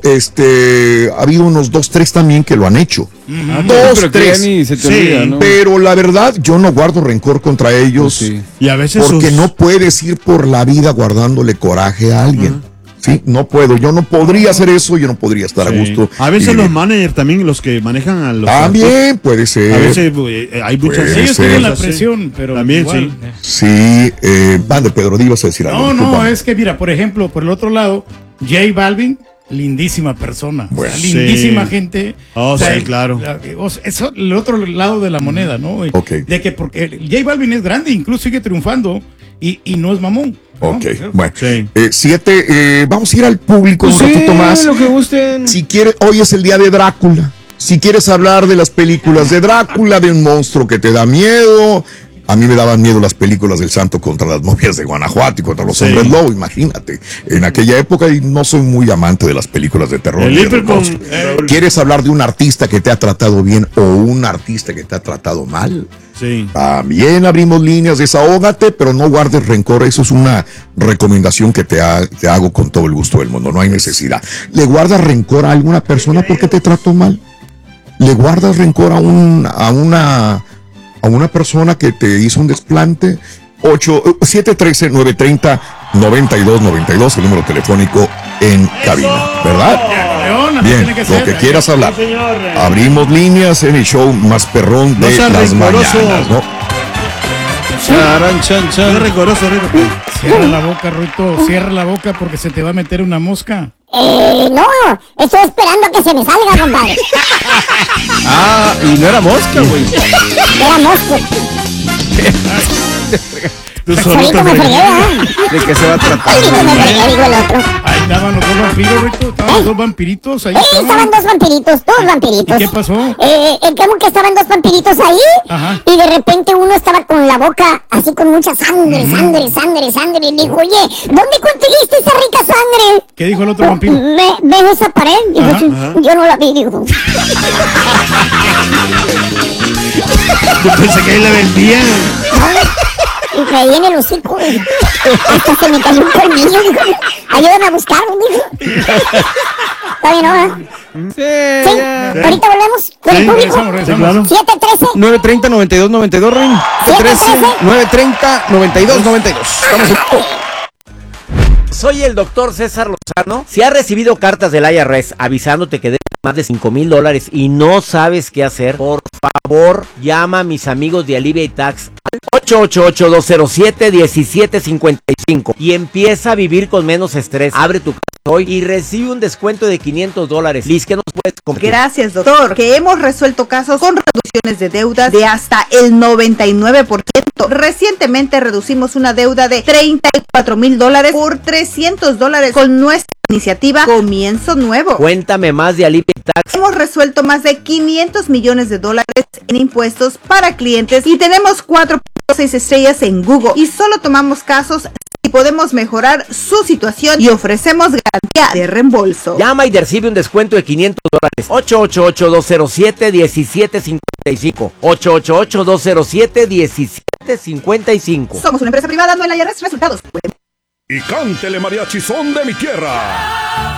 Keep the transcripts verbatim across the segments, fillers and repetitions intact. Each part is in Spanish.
este, ha habido unos dos, tres también que lo han hecho. Uh-huh. Dos, pero tres. Ni se te sí, olvida, ¿no? Pero la verdad, yo no guardo rencor contra ellos. Pues sí. Y a veces porque sus... no puedes ir por la vida guardándole coraje a alguien. Uh-huh. Sí, no puedo, yo no podría hacer eso, yo no podría estar sí. a gusto. A veces y, los managers también, los que manejan a los... También artistas, puede ser. A veces eh, hay muchas... Ellos tienen la presión, pero también igual. sí. Sí, eh, Bande, Pedro, ibas a decir algo. No, no, es que mira, por ejemplo, por el otro lado, J Balvin, lindísima persona, bueno, o sea, lindísima sí. gente. Oh, o sea, sí, claro. O sea, es el otro lado de la moneda, ¿no? Okay. De que porque J Balvin es grande, incluso sigue triunfando y, y no es mamón. ¿no? Ok, bueno. Sí. Eh, siete, eh, vamos a ir al público pues un sí, ratito más. Lo que gusten. Si quieres, hoy es el día de Drácula. Si quieres hablar de las películas de Drácula, de un monstruo que te da miedo. A mí me daban miedo las películas del santo contra las momias de Guanajuato y contra los sí. hombres lobo, imagínate. En aquella época y no soy muy amante de las películas de terror. El de con, eh, ¿Quieres hablar de un artista que te ha tratado bien o un artista que te ha tratado mal? Sí. También abrimos líneas, desahógate, pero no guardes rencor. Eso es una recomendación que te, ha, te hago con todo el gusto del mundo. No hay necesidad. ¿Le guardas rencor a alguna persona porque te trató mal? ¿Le guardas rencor a, un, a una... a una persona que te hizo un desplante? siete uno tres, nueve tres cero, nueve dos nueve dos, el número telefónico en cabina, ¿verdad? Bien, que lo que quieras hablar. Sí, abrimos líneas en el show más perrón de no las mañanas, ¿no? Charan, chan, chan. Recoroso, cierra la boca, Ruito, cierra la boca porque se te va a meter una mosca. Eh, no, estoy esperando a que se me salga, compadre. Ah, y no era mosca, güey. Era mosca. Tú solito me fregué, ¿eh? ¿De qué se va a tratar? Solito me fregué, digo el otro. Ahí estaban los dos vampiros, Rito. Estaban los dos vampiritos ahí. Eh, estaban. estaban dos vampiritos, dos vampiritos. ¿Y qué pasó? Eh, eh, como que estaban dos vampiritos ahí. Ajá. Y de repente uno estaba con la boca así con mucha sangre, uh-huh. sangre, sangre, sangre. Y dijo, oye, ¿dónde conseguiste esa rica sangre? ¿Qué dijo el otro vampiro? ¿Ve, ¿Ves esa pared? Dijo, ajá, ajá. Yo no la vi, dijo. Yo pensé que ahí la vendían. Y caí en el hocico, güey. Hasta se me cayó un colmillo, dijo. Ayúdame a buscarlo, dijo. ¿Está bien, no? Sí, sí. ya. Ahorita volvemos con sí, el público. Regresamos, regresamos. siete uno tres nueve tres cero, nueve dos nueve dos, Rin. siete uno tres nueve tres cero, nueve dos nueve dos. Estamos en... Soy el doctor César Lozano. Si has recibido cartas del I R S avisándote que debes más de cinco mil dólares y no sabes qué hacer, por favor, llama a mis amigos de Alivia y Tax al ocho ocho ocho, dos cero siete, uno siete cinco cinco y empieza a vivir con menos estrés. Abre tu casa hoy y recibe un descuento de quinientos dólares. Liz, ¿qué nos puedes compartir? Gracias, doctor, que hemos resuelto casos con reducciones de deudas de hasta el noventa y nueve por ciento. Recientemente reducimos una deuda de treinta y cuatro mil dólares por trescientos dólares con nuestra iniciativa Comienzo Nuevo. Cuéntame más de Alivia y Tax. Hemos resuelto más de quinientos millones de dólares en impuestos para clientes y tenemos cuatro punto seis estrellas en Google y solo tomamos casos y podemos mejorar su situación y ofrecemos garantía de reembolso. Llama y recibe un descuento de quinientos dólares. ocho ocho ocho, dos cero siete, uno siete cinco cinco. ocho ocho ocho, dos cero siete, uno siete cinco cinco. Somos una empresa privada, no el I R S. Resultados. Y cántele mariachi son de mi tierra.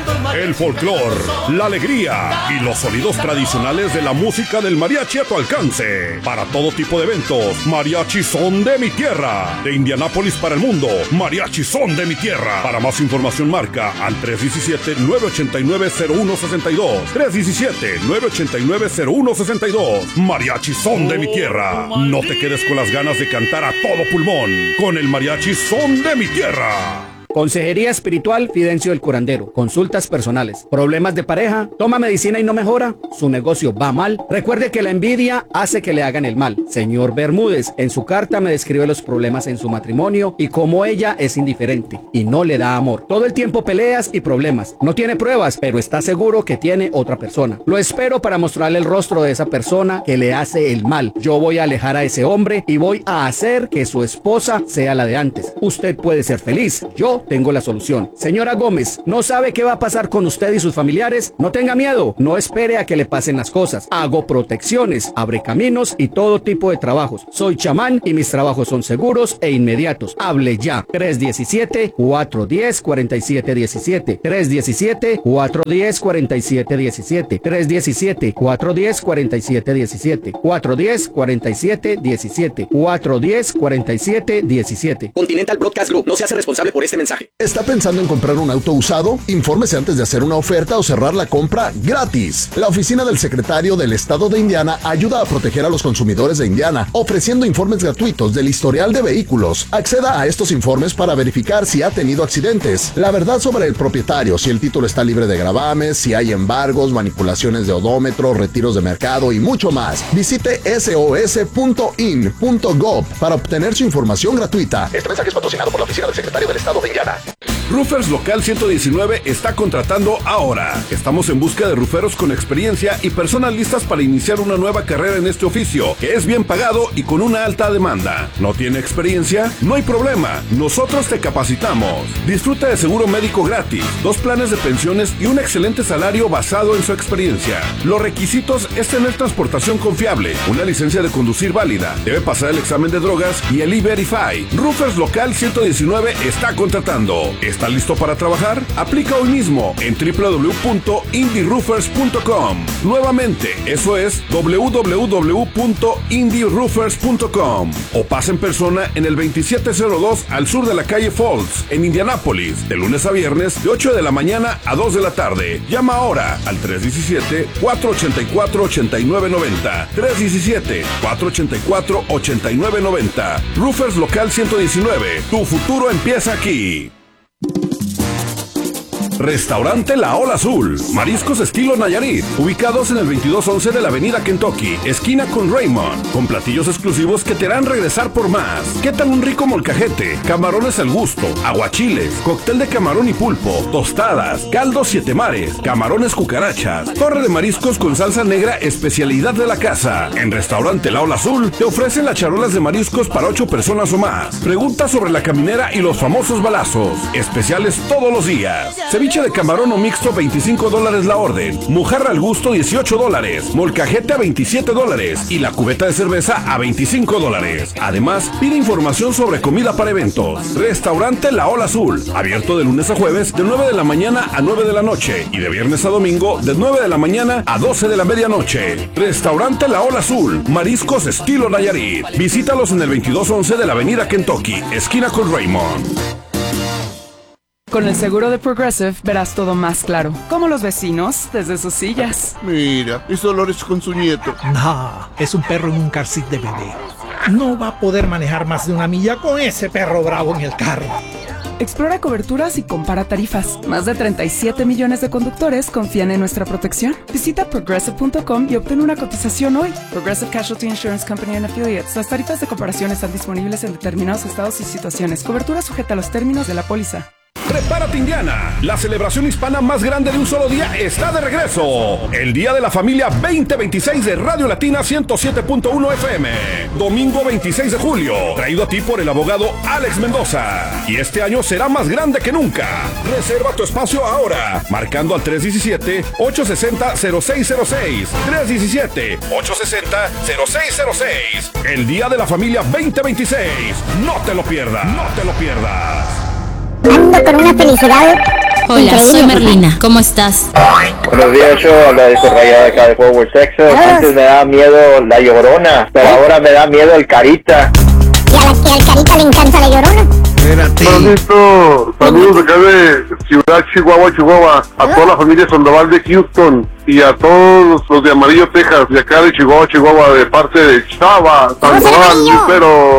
El folclor, la alegría y los sonidos tradicionales de la música del mariachi a tu alcance. Para todo tipo de eventos, mariachi son de mi tierra. De Indianápolis para el mundo, mariachi son de mi tierra. Para más información marca al tres uno siete, nueve ocho nueve, cero uno seis dos. tres uno siete, nueve ocho nueve, cero uno seis dos. Mariachi son de mi tierra. No te quedes con las ganas de cantar a todo pulmón. Con el mariachi son de mi tierra. Consejería espiritual Fidencio el Curandero. Consultas personales. ¿Problemas de pareja? ¿Toma medicina y no mejora? ¿Su negocio va mal? Recuerde que la envidia hace que le hagan el mal. Señor Bermúdez, en su carta me describe los problemas en su matrimonio y cómo ella es indiferente y no le da amor. Todo el tiempo peleas y problemas. No tiene pruebas, pero está seguro que tiene otra persona. Lo espero para mostrarle el rostro de esa persona que le hace el mal. Yo voy a alejar a ese hombre y voy a hacer que su esposa sea la de antes. Usted puede ser feliz. Yo yo tengo la solución. Señora Gómez, ¿no sabe qué va a pasar con usted y sus familiares? No tenga miedo, no espere a que le pasen las cosas. Hago protecciones, abre caminos y todo tipo de trabajos. Soy chamán y mis trabajos son seguros e inmediatos. Hable ya. tres uno siete, cuatro uno cero, cuatro siete uno siete. tres uno siete, cuatro uno cero, cuatro siete uno siete. tres uno siete, cuatro uno cero, cuatro siete uno siete. cuatro uno cero, cuatro siete uno siete. cuatro uno cero, cuatro siete uno siete. Continental Broadcast Group no se hace responsable por este mensaje. ¿Está pensando en comprar un auto usado? Infórmese antes de hacer una oferta o cerrar la compra gratis. La oficina del secretario del estado de Indiana ayuda a proteger a los consumidores de Indiana, ofreciendo informes gratuitos del historial de vehículos. Acceda a estos informes para verificar si ha tenido accidentes, la verdad sobre el propietario, si el título está libre de gravames, si hay embargos, manipulaciones de odómetro, retiros de mercado y mucho más. Visite S O S punto in punto gov para obtener su información gratuita. Este mensaje es patrocinado por la oficina del secretario del estado de Indiana. Roofers Local ciento diecinueve está contratando ahora. Estamos en busca de rooferos con experiencia y personas listas para iniciar una nueva carrera en este oficio, que es bien pagado y con una alta demanda. ¿No tiene experiencia? No hay problema. Nosotros te capacitamos. Disfruta de seguro médico gratis, dos planes de pensiones y un excelente salario basado en su experiencia. Los requisitos es tener transportación confiable, una licencia de conducir válida, debe pasar el examen de drogas y el E-Verify. Roofers Local ciento diecinueve está contratando. ¿Está listo para trabajar? Aplica hoy mismo en w w w punto indie roofers punto com. Nuevamente, eso es w w w punto indie roofers punto com. O pasa en persona en el veintisiete cero dos al sur de la calle Falls, en Indianápolis, de lunes a viernes de ocho de la mañana a dos de la tarde. Llama ahora al tres uno siete, cuatro ocho cuatro, ocho nueve nueve cero. tres uno siete, cuatro ocho cuatro, ocho nueve nueve cero. Roofers Local ciento diecinueve. Tu futuro empieza aquí. Restaurante La Ola Azul, mariscos estilo Nayarit, ubicados en el veintidós once de la avenida Kentucky, esquina con Raymond, con platillos exclusivos que te harán regresar por más. ¿Qué tal un rico molcajete, camarones al gusto, aguachiles, cóctel de camarón y pulpo, tostadas, caldo siete mares, camarones cucarachas, torre de mariscos con salsa negra, especialidad de la casa? En Restaurante La Ola Azul te ofrecen las charolas de mariscos para ocho personas o más. Pregunta sobre la caminera y los famosos balazos, especiales todos los días. Ceviche de camarón o mixto, veinticinco dólares la orden. Mojarra al gusto, dieciocho dólares. Molcajete a veintisiete dólares. Y la cubeta de cerveza a veinticinco dólares. Además, pide información sobre comida para eventos. Restaurante La Ola Azul. Abierto de lunes a jueves, de nueve de la mañana a nueve de la noche. Y de viernes a domingo, de nueve de la mañana a doce de la medianoche. Restaurante La Ola Azul. Mariscos estilo Nayarit. Visítalos en el veintidós once de la avenida Kentucky, esquina con Raymond. Con el seguro de Progressive verás todo más claro, como los vecinos desde sus sillas. Mira, es Dolores con su nieto. No, es un perro en un car seat de bebé. No va a poder manejar más de una milla con ese perro bravo en el carro. Explora coberturas y compara tarifas. Más de treinta y siete millones de conductores confían en nuestra protección. Visita progressive punto com y obtén una cotización hoy. Progressive Casualty Insurance Company and Affiliates. Las tarifas de comparación están disponibles en determinados estados y situaciones. Cobertura sujeta a los términos de la póliza. Prepárate, Indiana. La celebración hispana más grande de un solo día está de regreso. El Día de la Familia veinte veintiséis de Radio Latina ciento siete punto uno F M. Domingo veintiséis de julio. Traído a ti por el abogado Alex Mendoza. Y este año será más grande que nunca. Reserva tu espacio ahora. Marcando al tres uno siete, ocho seis cero, cero seis cero seis. tres uno siete, ocho seis cero, cero seis cero seis. El Día de la Familia veinte veintiséis. No te lo pierdas. No te lo pierdas. Ando con una felicidad. Hola, increíble. Soy Merlina. ¿Cómo estás? Buenos días, yo habla de Raya de acá de Fort Worth, Texas. Antes me daba miedo la Llorona, pero ahora me da miedo el Carita. Y a la que al Carita le encanta la Llorona. Espérate. Saludos acá de Ciudad Chihuahua, Chihuahua. A toda la familia Sandoval de Houston. Y a todos los de Amarillo, Texas. De acá de Chihuahua, Chihuahua. De parte de Chava, Sandoval, pero...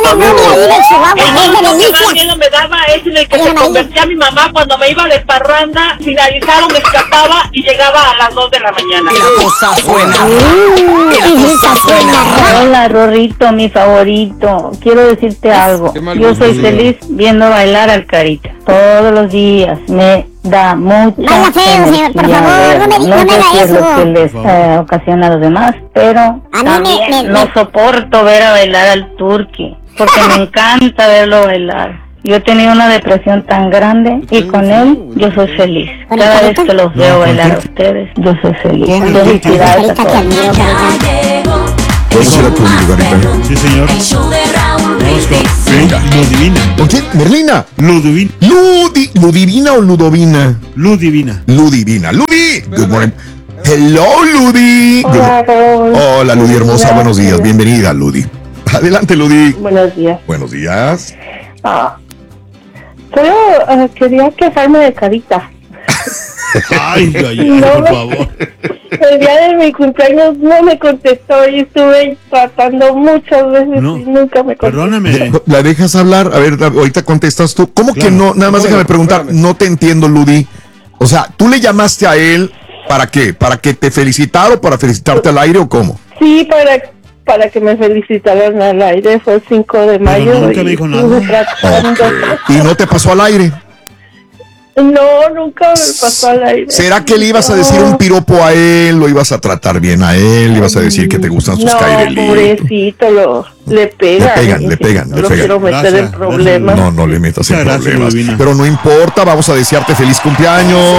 miedo me daba es en el que se convertía mi mamá cuando me iba de parranda, finalizaron, me escapaba y llegaba a las dos de la mañana. Y la cosa suena. Y la cosa suena. Hola, Rorrito, mi favorito. Quiero decirte algo. Yo soy feliz viendo bailar al Carita. Todos los días me da mucha Vaya feo, señor, por favor, no me, no no me sé haga si es eso. lo que les eh, ocasiona a los demás, pero A mí también me- me- no me- soporto ver a bailar al Turqui, porque me encanta verlo bailar. Yo tenía una depresión tan grande y con él yo soy feliz. Cada vez que los veo bailar a ustedes, yo soy feliz. Felicidades a todos. ¿Cómo será tu lugarita? Sí, señor. Vamos con Ludivina. ¿Con quién? ¿Merlina? Ludivina. Ludi, ¿Ludivina o Ludovina? Ludivina. Ludivina. Ludi. Good morning. Hello, Ludi. Hola, Raúl. Hola, Ludi hermosa. Buenos días. Bienvenida, Ludi. Adelante, Ludi. Buenos días. Buenos días. Ah, solo uh, quería quejarme de Carita. Ay, ay, ay, No, por favor. El día de mi cumpleaños no me contestó y estuve tratando muchas veces No, y nunca me contestó. Perdóname. ¿La dejas hablar? A ver, ahorita contestas tú. ¿Cómo Claro. que no? Nada más Espérame, déjame preguntar. espérame. No te entiendo, Ludi. O sea, ¿tú le llamaste a él para qué? ¿Para que te felicitara o para felicitarte al aire o cómo? Sí, para, para que me felicitaran al aire, fue el cinco de mayo. nunca y me dijo estuve nada. tratando. ¿Y no te pasó al aire? No, nunca me pasó al aire. ¿Será que le ibas a decir un piropo a él? ¿Lo ibas a tratar bien a él? ¿Le ibas a decir que te gustan sus No, cairelitos? pobrecito, lo, le pegan. Le pegan, le pegan, No le lo pegan. quiero meter Gracias, en problemas. No, no le metas en Muchas gracias, problemas. Ludivina. Pero no importa, vamos a desearte feliz cumpleaños.